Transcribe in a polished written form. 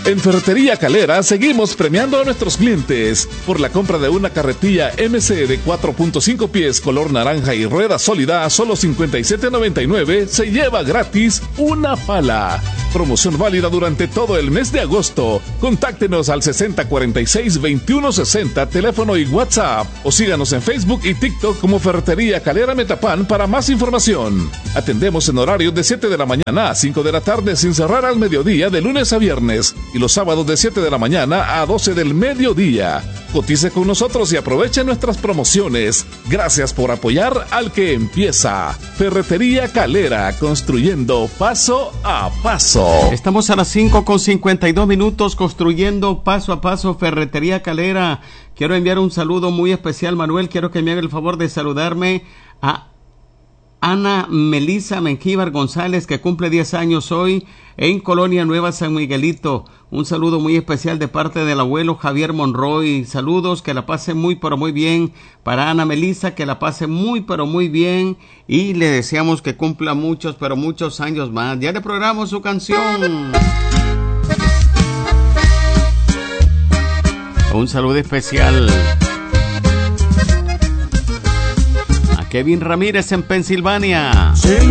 En Ferretería Calera seguimos premiando a nuestros clientes. Por la compra de una carretilla MC de 4.5 pies color naranja y rueda sólida a solo $57.99 se lleva gratis una pala. Promoción válida durante todo el mes de agosto. Contáctenos al 6046-2160, teléfono y WhatsApp, o síganos en Facebook y TikTok como Ferretería Calera Metapán para más información. Atendemos en horario de 7 de la mañana a 5 de la tarde sin cerrar al mediodía de lunes a viernes, y los sábados de 7 de la mañana a 12 del mediodía. Cotice con nosotros y aproveche nuestras promociones. Gracias por apoyar al que empieza. Ferretería Calera, construyendo paso a paso. Estamos a las 5:52, construyendo paso a paso. Ferretería Calera. Quiero enviar un saludo muy especial, Manuel. Quiero que me haga el favor de saludarme a Ana Melisa Mengíbar González, que cumple 10 años hoy en Colonia Nueva San Miguelito. Un saludo muy especial de parte del abuelo Javier Monroy. Saludos, que la pase muy pero muy bien. Para Ana Melisa, que la pase muy pero muy bien, y le deseamos que cumpla muchos pero muchos años más. Ya le programamos su canción. Un saludo especial a Kevin Ramírez en Pensilvania.